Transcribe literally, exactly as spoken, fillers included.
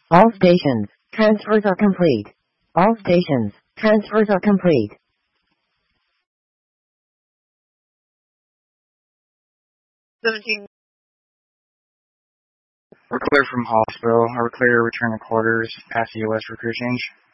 All stations, transfers are complete. All stations, transfers are complete. seventeen. We're clear from hospital. We're clear to return to quarters past the U S recruit change.